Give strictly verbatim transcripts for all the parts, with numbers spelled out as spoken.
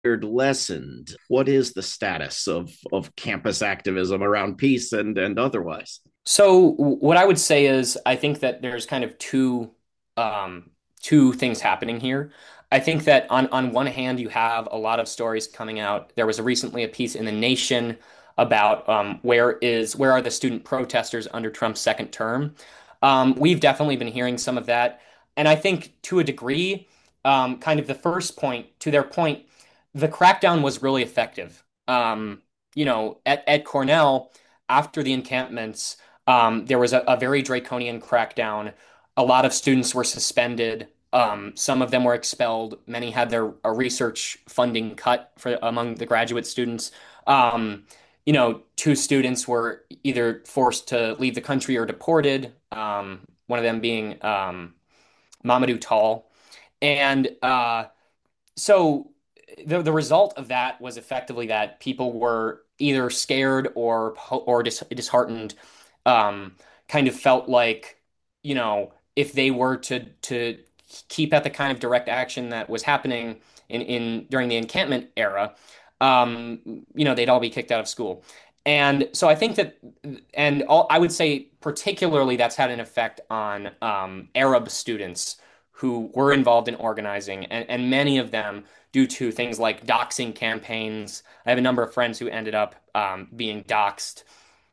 lessened. What is the status of of campus activism around peace and and otherwise? So what I would say is I think that there's kind of two um two things happening here. I think that on on one hand you have a lot of stories coming out. There was a, recently a piece in The Nation about um where is where are the student protesters under Trump's second term. Um, we've definitely been hearing some of that. And I think to a degree, um, kind of the first point, to their point, the crackdown was really effective. Um, you know, at, at Cornell, after the encampments, um, there was a, a very draconian crackdown. A lot of students were suspended. Um, some of them were expelled. Many had their uh, research funding cut for among the graduate students. Um, you know, two students were either forced to leave the country or deported. Um, one of them being um, Mamadou Tall, and uh, so the the result of that was effectively that people were either scared or or dis disheartened, um, kind of felt like, you know, if they were to to keep at the kind of direct action that was happening in in during the encampment era, um, you know, they'd all be kicked out of school. And so I think that, and all, I would say particularly that's had an effect on um, Arab students who were involved in organizing, and, and many of them due to things like doxing campaigns. I have a number of friends who ended up um, being doxed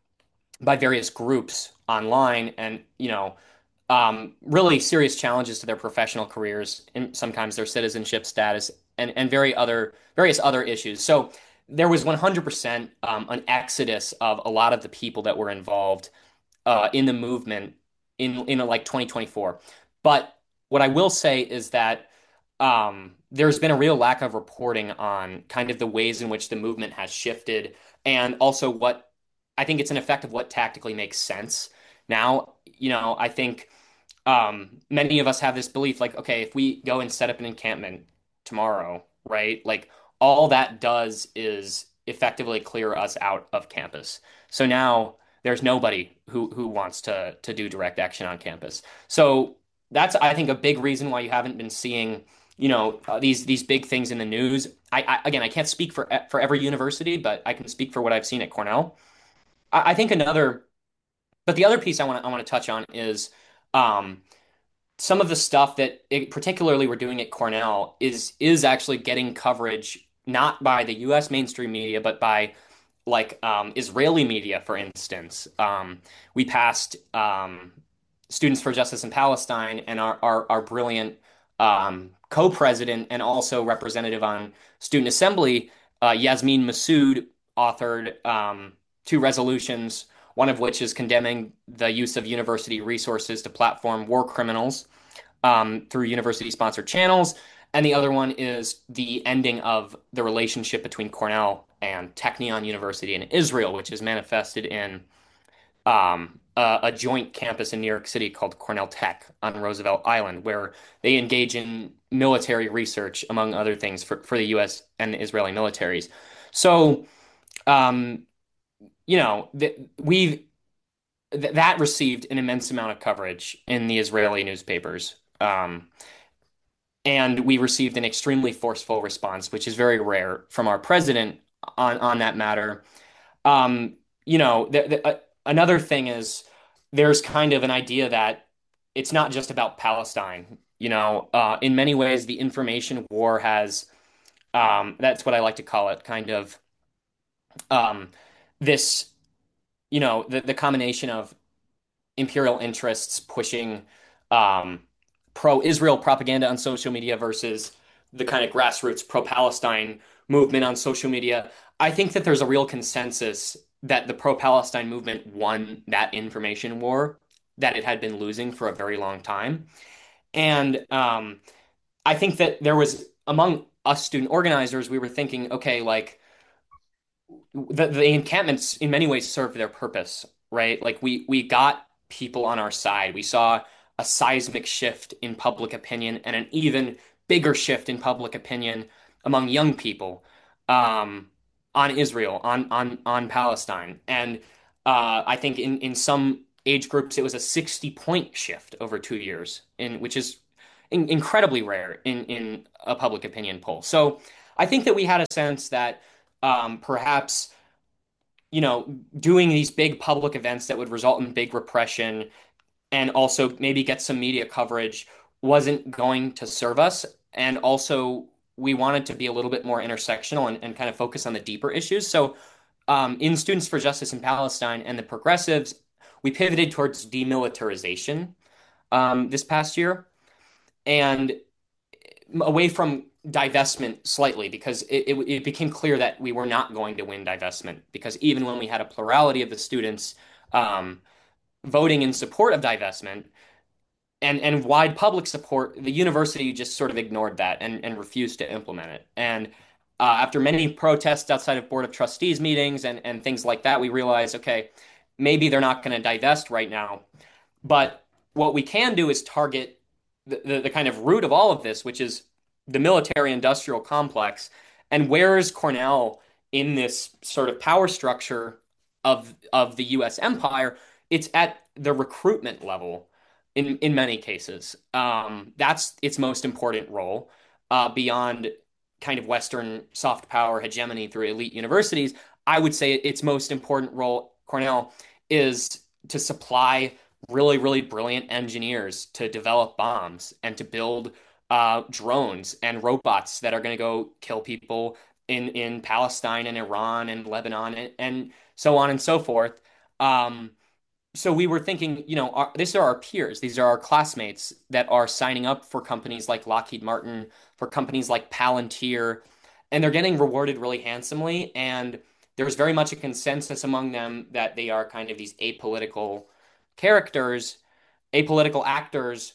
by various groups online, and you know, um, really serious challenges to their professional careers, and sometimes their citizenship status, and and very other various other issues. So there was one hundred percent um, an exodus of a lot of the people that were involved uh, in the movement in in like twenty twenty-four. But what I will say is that um, there's been a real lack of reporting on kind of the ways in which the movement has shifted, and also what I think it's an effect of what tactically makes sense. Now, you know, I think um, many of us have this belief like, okay, if we go and set up an encampment tomorrow, right? Like all that does is effectively clear us out of campus. So now there's nobody who who wants to to do direct action on campus. So that's, I think, a big reason why you haven't been seeing, you know, uh, these these big things in the news. I, I again, I can't speak for for every university, but I can speak for what I've seen at Cornell. I, I think another, but the other piece I want to I want to touch on is um, some of the stuff that it, particularly we're doing at Cornell is is actually getting coverage not by the U S mainstream media, but by like um, Israeli media, for instance. Um, we passed um, Students for Justice in Palestine, and our our, our brilliant um, co-president and also representative on Student Assembly, uh, Yasmin Massoud, authored um, two resolutions. One of which is condemning the use of university resources to platform war criminals um, through university-sponsored channels, and the other one is the ending of the relationship between Cornell and Technion University in Israel, which is manifested in um, a, a joint campus in New York City called Cornell Tech on Roosevelt Island, where they engage in military research, among other things, for, for the U S and the Israeli militaries. So, um, you know, th we've th that received an immense amount of coverage in the Israeli newspapers. Um, and we received an extremely forceful response, which is very rare from our president on on that matter. Um, you know, the, the, uh, another thing is there's kind of an idea that it's not just about Palestine. You know, uh, in many ways, the information war has um, that's what I like to call it, kind of um, this, you know, the, the combination of imperial interests pushing um, pro-Israel propaganda on social media versus the kind of grassroots pro-Palestine movement on social media. I think that there's a real consensus that the pro-Palestine movement won that information war that it had been losing for a very long time. And um, I think that there was, among us student organizers, we were thinking, okay, like the, the encampments in many ways served their purpose, right? Like we we got people on our side. We saw a seismic shift in public opinion and an even bigger shift in public opinion among young people um, on Israel, on on on Palestine, and uh, I think in in some age groups it was a sixty point shift over two years, in which is in, incredibly rare in in a public opinion poll. So. I think that we had a sense that um, perhaps, you know, doing these big public events that would result in big repression and also maybe get some media coverage wasn't going to serve us. And also, we wanted to be a little bit more intersectional and, and kind of focus on the deeper issues. So, um, in Students for Justice in Palestine and the progressives, we pivoted towards demilitarization um, this past year and away from divestment slightly because it, it, it became clear that we were not going to win divestment because even when we had a plurality of the students um, voting in support of divestment, and and wide public support, the university just sort of ignored that and, and refused to implement it. And uh, after many protests outside of Board of Trustees meetings and, and things like that, we realized, okay, maybe they're not going to divest right now. But what we can do is target the, the, the kind of root of all of this, which is the military industrial complex. And where is Cornell in this sort of power structure of, of the U S empire? It's at the recruitment level in, in many cases. Um, that's its most important role uh, beyond kind of Western soft power hegemony through elite universities. I would say its most important role, Cornell, is to supply really, really brilliant engineers to develop bombs and to build uh, drones and robots that are going to go kill people in, in Palestine and Iran and Lebanon and, and so on and so forth. Um, so we were thinking, you know, our, these are our peers. These are our classmates that are signing up for companies like Lockheed Martin, for companies like Palantir, and they're getting rewarded really handsomely. And there's very much a consensus among them that they are kind of these apolitical characters, apolitical actors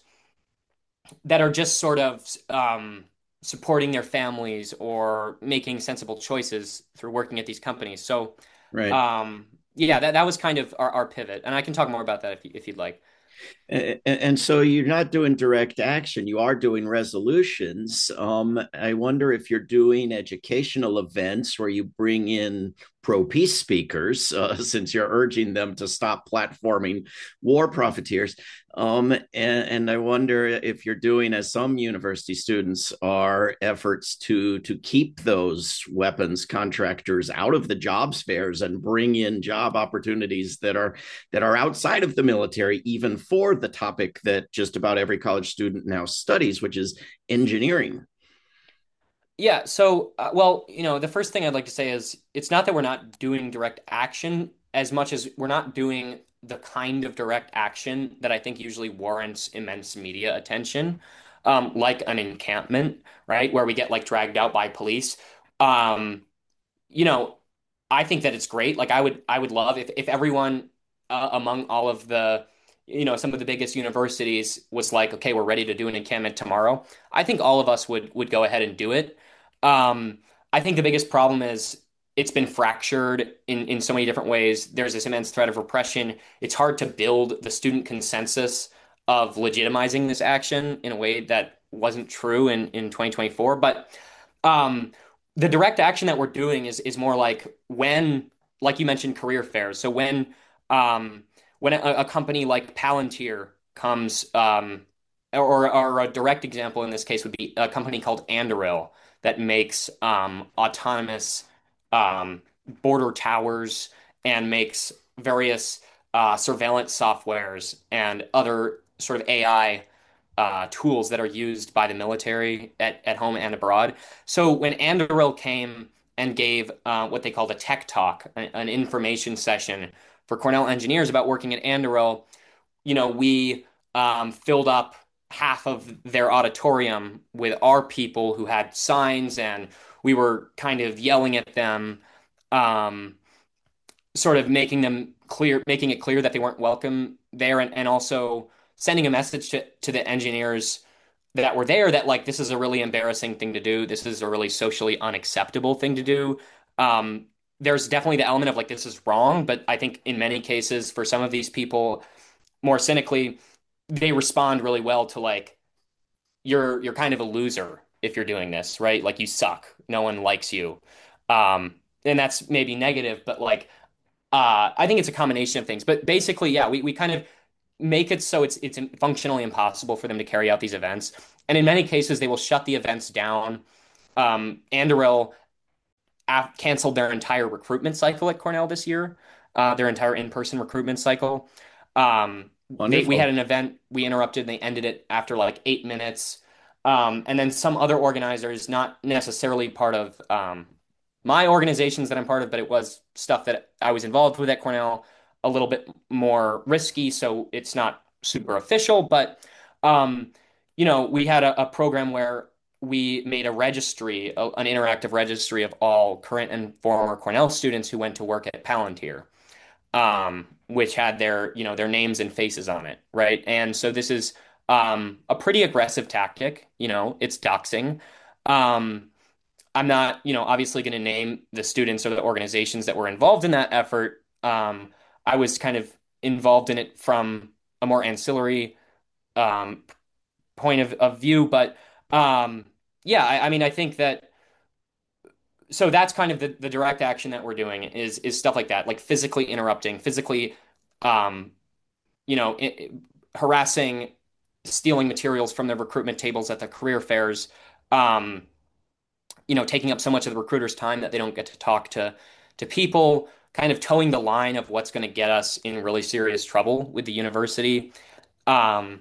that are just sort of um, supporting their families or making sensible choices through working at these companies. So, Right. um, yeah, that, that was kind of our, our pivot. And I can talk more about that if, you, if you'd like. And, and so you're not doing direct action, you are doing resolutions. Um, I wonder if you're doing educational events where you bring in pro peace speakers, uh, since you're urging them to stop platforming war profiteers. Um, and, and I wonder if you're doing, as some university students are, efforts to to keep those weapons contractors out of the jobs fairs and bring in job opportunities that are that are outside of the military, even for the topic that just about every college student now studies, which is engineering. Yeah, so, uh, well, you know, the first thing I'd like to say is it's not that we're not doing direct action as much as we're not doing the kind of direct action that I think usually warrants immense media attention, um, like an encampment, right, where we get like dragged out by police. Um, you know, I think that it's great. Like I would I would love if if everyone uh, among all of the you know some of the biggest universities was like, okay, we're ready to do an encampment tomorrow. I think all of us would would go ahead and do it. Um, I think the biggest problem is it's been fractured in in so many different ways. There's this immense threat of repression. It's hard to build the student consensus of legitimizing this action in a way that wasn't true in in twenty twenty-four. But um, the direct action that we're doing is is more like when, like you mentioned, career fairs. So when um, when a, a company like Palantir comes, um, or, or a direct example in this case would be a company called Anduril that makes um, autonomous um, border towers and makes various uh, surveillance softwares and other sort of A I uh, tools that are used by the military at, at home and abroad. So when Anduril came and gave uh, what they called a tech talk, an, an information session for Cornell engineers about working at Anduril, you know, we um, filled up half of their auditorium with our people who had signs, and we were kind of yelling at them, um, sort of making them clear, making it clear that they weren't welcome there, and, and also sending a message to, to the engineers that were there that like this is a really embarrassing thing to do. This is a really socially unacceptable thing to do. Um, there's definitely the element of like this is wrong, but I think in many cases for some of these people, more cynically, they respond really well to like you're you're kind of a loser if you're doing this, right? Like you suck. No one likes you. Um, and that's maybe negative, but like uh, I think it's a combination of things. But basically, yeah, we, we kind of make it so it's it's functionally impossible for them to carry out these events. And in many cases, they will shut the events down um, Anduril af- canceled their entire recruitment cycle at Cornell this year, uh, their entire in-person recruitment cycle. Um, they we had Wonderful. an event, we interrupted, they ended it after like eight minutes. Um, and then some other organizers, not necessarily part of um, my organizations that I'm part of, but it was stuff that I was involved with at Cornell, a little bit more risky, so it's not super official. But um, you know, we had a, a program where we made a registry, a- an interactive registry of all current and former Cornell students who went to work at Palantir, um, which had their, you know, their names and faces on it, right? And so this is um, a pretty aggressive tactic. You know, it's doxing. Um, I'm not, you know, obviously going to name the students or the organizations that were involved in that effort. Um, I was kind of involved in it from a more ancillary um, point of, of view, but um, yeah, I, I mean, I think that so that's kind of the, the direct action that we're doing is is stuff like that, like physically interrupting, physically, um, you know, I harassing, stealing materials from the recruitment tables at the career fairs, um, you know, taking up so much of the recruiter's time that they don't get to talk to to people, kind of towing the line of what's going to get us in really serious trouble with the university. Um,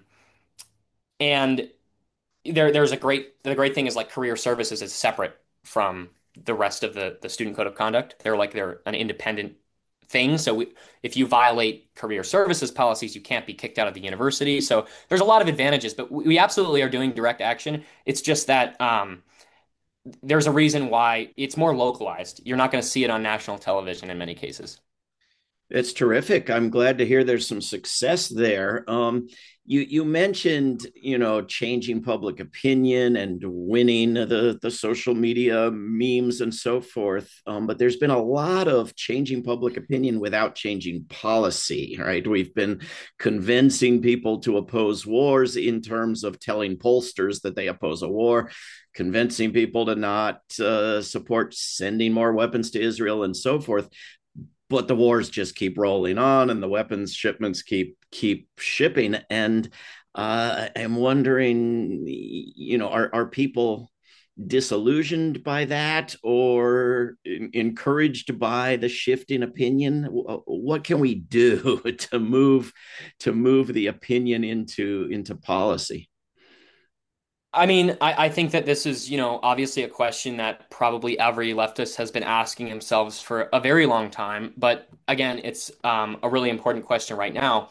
and there there's a great the great thing is like career services is separate from the rest of the the student code of conduct. They're like they're an independent thing. So we, if you violate career services policies, you can't be kicked out of the university. So there's a lot of advantages, but we absolutely are doing direct action. It's just that um, there's a reason why it's more localized. You're not going to see it on national television in many cases. It's terrific. I'm glad to hear there's some success there. Um, you you mentioned, you know, changing public opinion and winning the the social media memes and so forth. Um, but there's been a lot of changing public opinion without changing policy, right? We've been convincing people to oppose wars in terms of telling pollsters that they oppose a war, convincing people to not uh, support sending more weapons to Israel and so forth, but the wars just keep rolling on and the weapons shipments keep keep shipping. And uh, I'm wondering, you know, are are people disillusioned by that or encouraged by the shift in opinion? What can we do to move to move the opinion into into policy? I mean, I, I think that this is, you know, obviously a question that probably every leftist has been asking themselves for a very long time. But again, it's um, a really important question right now.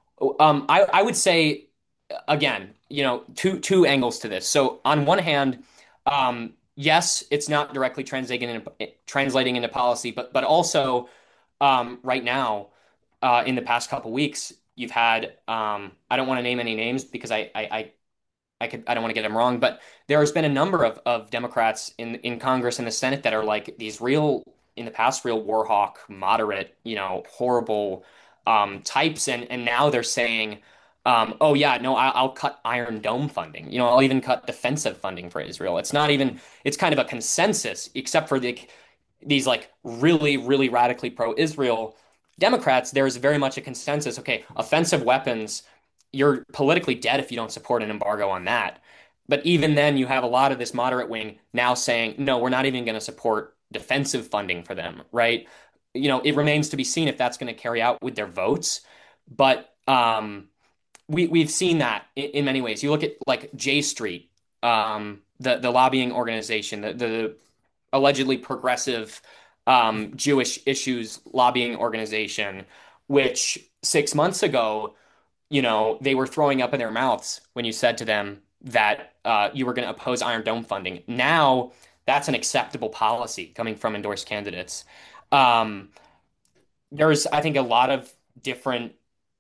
Um, I, I would say, again, you know, two two angles to this. So on one hand, um, yes, it's not directly translating into, translating into policy, but but also um, right now, uh, in the past couple weeks, you've had um, I don't want to name any names because I I, I I could I don't want to get them wrong, but there has been a number of, of Democrats in in Congress and the Senate that are like these real in the past real war hawk, moderate, you know, horrible um, types, and and now they're saying, um, oh yeah, no, I'll, I'll cut Iron Dome funding. You know, I'll even cut defensive funding for Israel. It's not even it's kind of a consensus, except for the these like really really radically pro-Israel Democrats. There is very much a consensus. Okay, offensive weapons you're politically dead if you don't support an embargo on that. But even then, you have a lot of this moderate wing now saying, no, we're not even going to support defensive funding for them, right? You know, it remains to be seen if that's going to carry out with their votes. But um, we we've seen that in, in many ways. You look at like J Street, um, the the lobbying organization, the the allegedly progressive um, Jewish issues lobbying organization, which six months ago you know, they were throwing up in their mouths when you said to them that uh, you were going to oppose Iron Dome funding. Now, that's an acceptable policy coming from endorsed candidates. Um, there's, I think, a lot of different,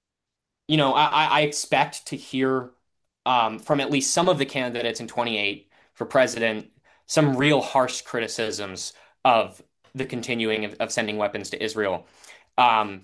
you know, I, I expect to hear um, from at least some of the candidates in twenty-eight for president some real harsh criticisms of the continuing of, of sending weapons to Israel. Um,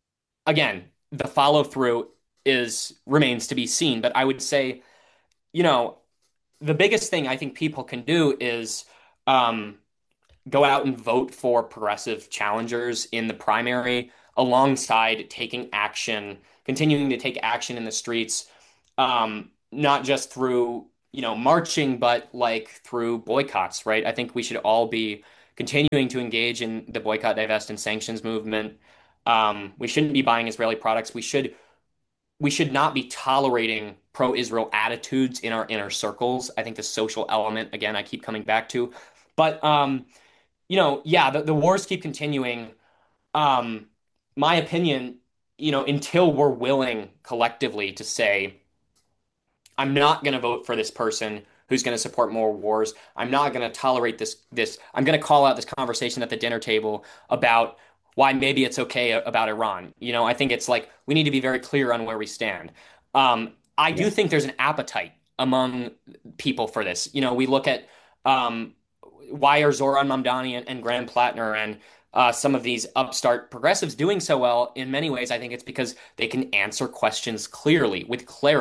again, the follow through is remains to be seen, but I would say, you know, the biggest thing I think people can do is um, go out and vote for progressive challengers in the primary alongside taking action, continuing to take action in the streets, um, not just through you know, marching, but like through boycotts, right? I think we should all be continuing to engage in the boycott, divest, and sanctions movement. Um, we shouldn't be buying Israeli products. We should we should not be tolerating pro-Israel attitudes in our inner circles. I think the social element, again, I keep coming back to. But um, you know, yeah, the, the wars keep continuing. Um, my opinion, you know, until we're willing collectively to say, I'm not going to vote for this person who's going to support more wars. I'm not going to tolerate this this I'm going to call out this conversation at the dinner table about why maybe it's okay about Iran. You know, I think it's like we need to be very clear on where we stand. Um, I do Yeah. think there's an appetite among people for this. You know, we look at um, why are Zoran Mamdani and, and Graham Plattner and uh, some of these upstart progressives doing so well. In many ways, I think it's because they can answer questions clearly with clarity.